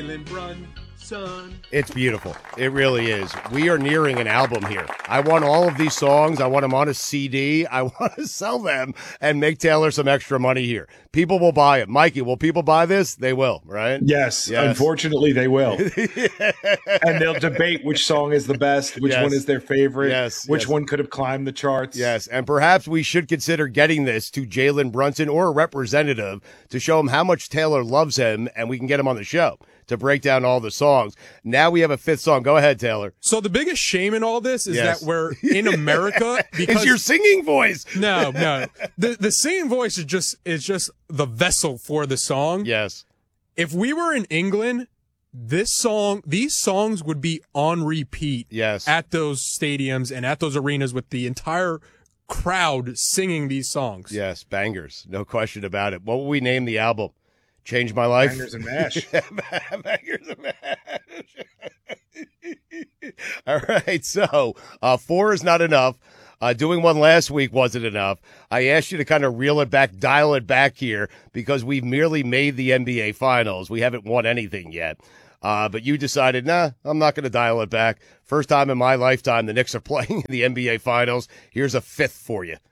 It's beautiful. It really is. We are nearing an album here. I want all of these songs. I want them on a CD. I want to sell them and make Taylor some extra money here. People will buy it. Mikey, will people buy this? They will, right? Yes. Unfortunately, they will. And they'll debate which song is the best, which one is their favorite, which one could have climbed the charts. Yes, and perhaps we should consider getting this to Jalen Brunson or a representative to show him how much Taylor loves him, and we can get him on the show to break down all the songs. Now we have a fifth song. Go ahead, Taylor. So the biggest shame in all this is that we're in America because it's your singing voice. No. The singing voice is just the vessel for the song. Yes. If we were in England, these songs would be on repeat at those stadiums and at those arenas with the entire crowd singing these songs. Yes, bangers. No question about it. What will we name the album? Change My Life? Bangers and Mash. Bangers and Mash. All right, so 4 is not enough. Doing one last week wasn't enough. I asked you to kind of reel it back, dial it back here, because we've merely made the NBA Finals. We haven't won anything yet. But you decided, nah, I'm not going to dial it back. First time in my lifetime the Knicks are playing in the NBA Finals. Here's a fifth for you.